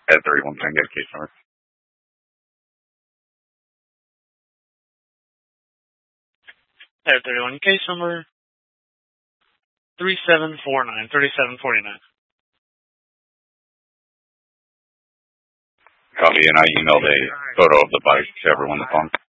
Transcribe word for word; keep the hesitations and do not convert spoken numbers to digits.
At thirty-one, can I get a case number? At thirty-one, case number three seven four nine, thirty-seven forty-nine. Copy, and I emailed a photo of the bike to everyone on the phone.